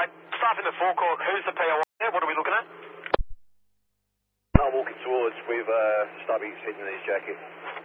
Staff in the forecourt, who's the PO? What are we looking at? I'm walking towards with Stubby's hidden in his jacket.